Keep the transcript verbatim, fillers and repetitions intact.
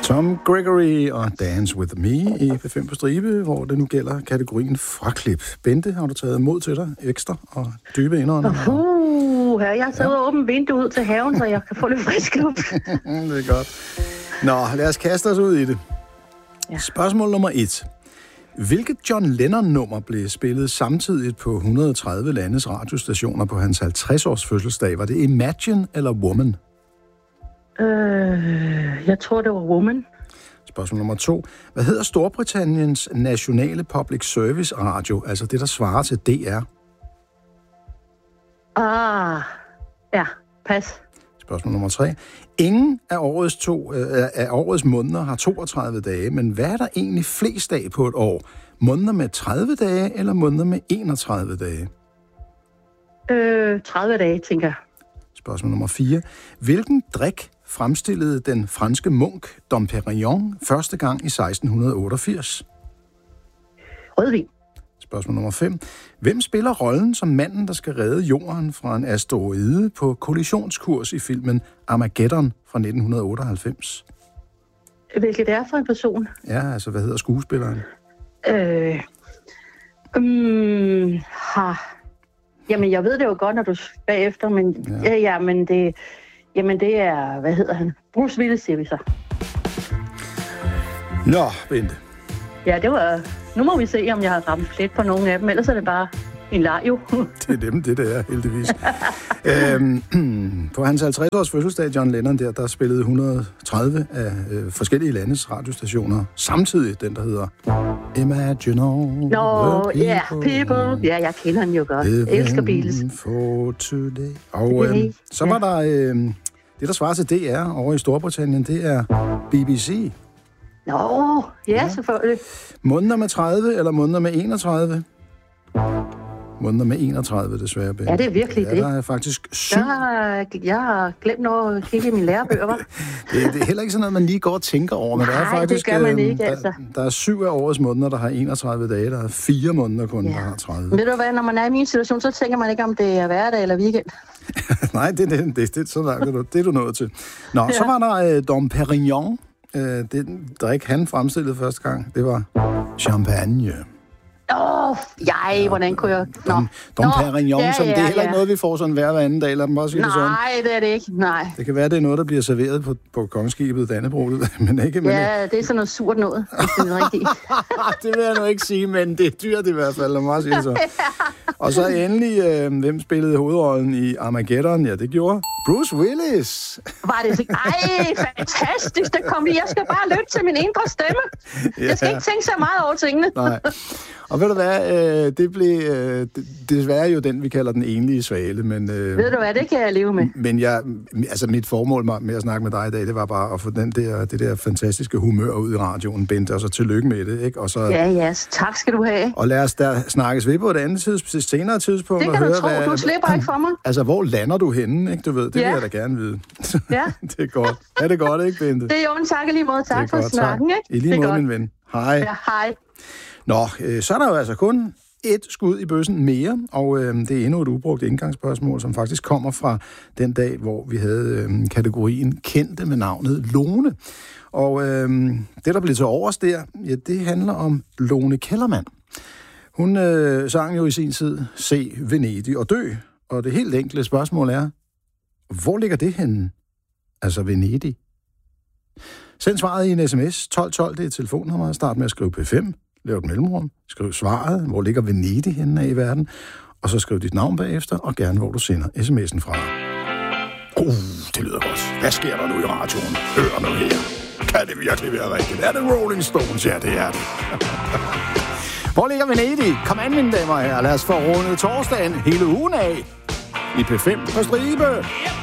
Tom Gregory og Dance With Me i P fem på stribe, hvor det nu gælder kategorien fraklip. Bente, har du taget mod til dig ekstra og dybe indånd? Uh, her, jeg sidder ja. og åbent vindue ud til haven, så jeg kan få lidt frisk luft. Det er godt. Nå, lad os kaste os ud i det. Ja. Spørgsmål nummer et. Hvilket John Lennon-nummer blev spillet samtidigt på et hundrede og tredive landes radiostationer på hans halvtreds-års fødselsdag? Var det Imagine eller Woman? Øh, jeg tror, det var Woman. Spørgsmål nummer to. Hvad hedder Storbritanniens nationale public service radio, altså det, der svarer til D R? Ah, ja, pas. Spørgsmål nummer tre. Ingen af årets, to, øh, af årets måneder har toogtredive dage, men hvad er der egentlig flest dage på et år? Måneder med tredive dage eller måneder med enogtredive dage? Øh, tredive dage, tænker jeg. Spørgsmål nummer fire. Hvilken drik fremstillede den franske munk Dom Perignon første gang i seksten otteogfirs? Rødvin. Spørgsmål nummer fem. Hvem spiller rollen som manden, der skal redde jorden fra en asteroide på kollisionskurs i filmen Armageddon fra nitten otteoghalvfems? Hvilket er for en person? Ja, altså, hvad hedder skuespilleren? Øh, um, har... Jamen, jeg ved det jo godt, når du bagefter, men ja, ja, ja men det... Jamen, det er... Hvad hedder han? Bruce Willis, siger vi så. Nå, Bente. Ja, det var... Nu må vi se, om jeg har ramt plet på nogle af dem, ellers er det bare en leg, jo. Det er dem, det der er, heldigvis. øhm, på hans halvtreds-års fødselsdag, John Lennon, der, der spillede et hundrede og tredive af øh, forskellige landes radiostationer. Samtidig den, der hedder Imagine All Nå, ja, yeah, people. Ja, jeg kender den jo godt. Jeg elsker Beatles. For today. Og øh, så var der øh, det, der svarer til D R over i Storbritannien, det er B B C. Nå, ja, ja, selvfølgelig. Måneder med tredive eller måneder med enogtredive? Måneder med enogtredive, desværre. Ben. Ja, det er virkelig ja, det. Der er faktisk syv. Jeg har, jeg har glemt noget at kigge i mine lærebøger, hva'? det, det er heller ikke sådan noget, man lige går og tænker over, men Nej, der er faktisk... det gør man ikke, altså. Der, der er syv af årets måneder, der har enogtredive dage. Der er fire måneder kun, ja. Der har tredive. Ved du hvad, når man er i min situation, så tænker man ikke, om det er hverdag eller weekend. Nej, det er det, det, det, så langt, det, det er du nået til. Nå, ja. Så var der uh, Dom Perignon. Uh, det drik, han fremstillede første gang, det var champagne. Åh, oh, jeg, ja, hvordan kunne jeg... Nå. Dom, Dom Perignon, ja, som ja, det er heller ikke ja. noget, vi får sådan hver anden dag. Lad dem bare sige Nej, det sådan. Nej, det er det ikke. Nej. Det kan være, det er noget, der bliver serveret på, på kongeskibet Dannebrog, men ikke... Men ja, det er sådan noget surt noget, hvis det er rigtigt. Det vil jeg nu ikke sige, men det er dyrt i hvert fald, lad mig sige så. Og så endelig, øh, hvem spillede hovedrollen i Armageddon? Ja, det gjorde Bruce Willis. Var det ikke? Ej, fantastisk, det kom lige. Jeg skal bare lytte til min indre stemme. Ja. Jeg skal ikke tænke så meget over tingene. Nej. Og ved du hvad, øh, det blev øh, desværre jo den, vi kalder den enlige svale, men... Øh, ved du hvad, det kan jeg leve med. Men jeg, altså mit formål med at snakke med dig i dag, det var bare at få den der, det der fantastiske humør ud i radioen, Bente, og så tillykke med det, ikke? Og så, ja, ja, tak skal du have. Og lad os der snakkes ved på et andet tids, senere tidspunkt. Det kan og du høre, tro, hvad, du slipper ikke for mig. Altså, hvor lander du henne, ikke? Du ved, det ja. vil jeg da gerne vide. Ja. Det er godt. Er det godt, ikke, Bente? Det er jo en tak i lige måde. Tak for godt, snakken, ikke? I lige måde, min ven. Hej. Ja, hej. Nå, øh, så er der jo altså kun et skud i bøssen mere, og øh, det er endnu et ubrugt indgangsspørgsmål, som faktisk kommer fra den dag, hvor vi havde øh, kategorien kendte med navnet Lone. Og øh, det, der blev til overs der, ja, det handler om Lone Kellermann. Hun øh, sang jo i sin tid Se Venedig og dø, og det helt enkle spørgsmål er, hvor ligger det henne? Altså Venedig. Send svaret i en sms. tolv tolv, det er telefonnummer. Start med at skrive P fem. Lav et mellemrum. Skriv svaret. Hvor ligger Venedig henne i verden? Og så skriv dit navn bagefter, og gerne hvor du sender sms'en fra. Uh, det lyder godt. Hvad sker der nu i radioen? Hør nu her. Kan det virkelig være rigtigt? Er det Rolling Stones? Ja, det er det. Hvor ligger Venedig? Kom an, mine damer og herrer. Lad os få rundet torsdagen hele ugen af i P fem på stribe.